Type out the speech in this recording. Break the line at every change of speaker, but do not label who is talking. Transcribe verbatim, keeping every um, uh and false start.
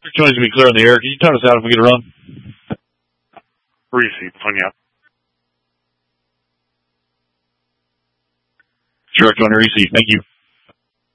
Jones to be clear in the air. Can you tell us out if we get a run?
Receive, on you.
Direct on your receive. Thank you.